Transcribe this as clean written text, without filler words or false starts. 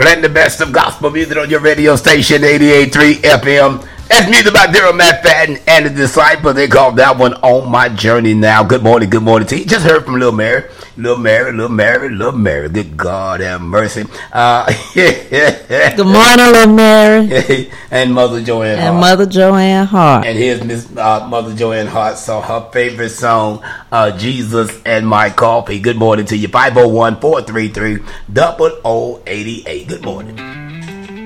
Playing the best of gospel music on your radio station, 88.3 FM. That's music by Daryl McFadden and the Disciple. They call that one On My Journey Now. Good morning to you. Just heard from Lil Mary. Good God have mercy. Good morning, Lil Mary. And Mother Joanne Hart. And Mother Joanne Hart. And here's Miss Mother Joanne Hart. So her favorite song, Jesus and My Coffee. Good morning to you. 501-433-0088. Good morning.